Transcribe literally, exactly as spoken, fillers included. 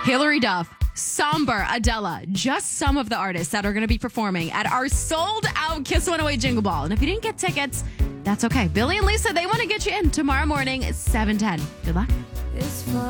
Hilary Duff, Somber, Adela, just some of the artists that are going to be performing at our sold-out Kiss one oh eight Jingle Ball. And if you didn't get tickets, that's okay. Billy and Lisa, they want to get you in tomorrow morning at seven ten. Good luck. It's far